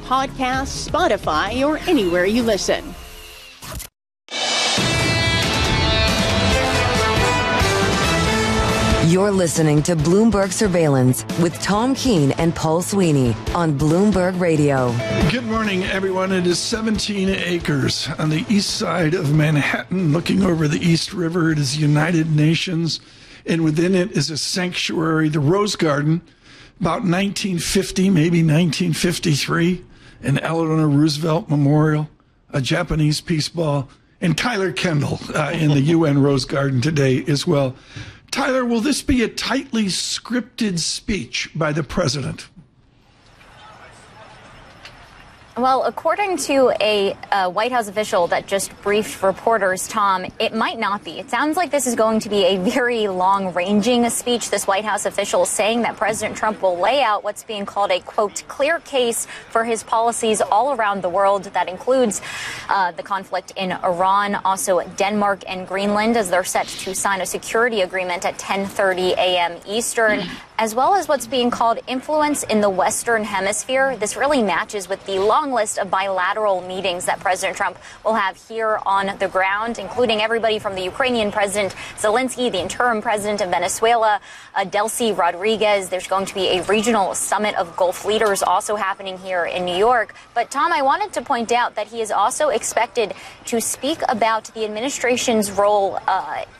Podcasts, Spotify, or anywhere you listen. You're listening to Bloomberg Surveillance with Tom Keene and Paul Sweeney on Bloomberg Radio. Good morning, everyone. It is 17 acres on the east side of Manhattan, looking over the East River. It is United Nations, and within it is a sanctuary, the Rose Garden, about 1950, maybe 1953, an Eleanor Roosevelt Memorial, a Japanese peace ball, and Tyler Kendall in the UN Rose Garden today as well. Tyler, will this be a tightly scripted speech by the president? Well, according to a White House official that just briefed reporters, Tom, it might not be. It sounds like this is going to be a very long-ranging speech. This White House official is saying that President Trump will lay out what's being called a, quote, clear case for his policies all around the world. That includes the conflict in Iran, also Denmark and Greenland, as they're set to sign a security agreement at 10:30 a.m. Eastern, as well as what's being called influence in the Western Hemisphere. This really matches with the long list of bilateral meetings that President Trump will have here on the ground, including everybody from the Ukrainian President Zelensky, the interim president of Venezuela, Delcy Rodriguez. There's going to be a regional summit of Gulf leaders also happening here in New York. But, Tom, I wanted to point out that he is also expected to speak about the administration's role